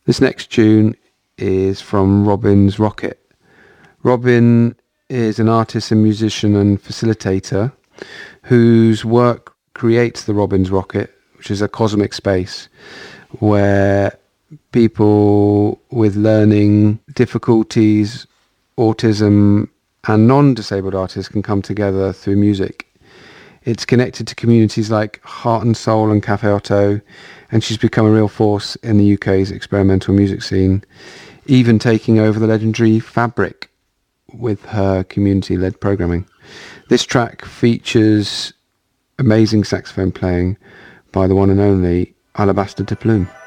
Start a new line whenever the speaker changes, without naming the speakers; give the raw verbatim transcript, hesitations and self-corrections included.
This next tune is from Robin's Rocket. Robin is an artist and musician and facilitator whose work creates the Robin's Rocket, which is a cosmic space where people with learning difficulties, autism, and non-disabled artists can come together through music. It's connected to communities like Heart and Soul and Cafe Otto, and she's become a real force in the U K's experimental music scene, even taking over the legendary Fabric with her community-led programming. This track features amazing saxophone playing by the one and only Alabaster de Plume.